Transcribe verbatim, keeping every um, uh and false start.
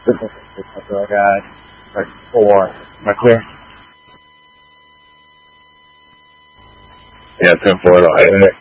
I got part four. Am I clear? Yeah, ten four.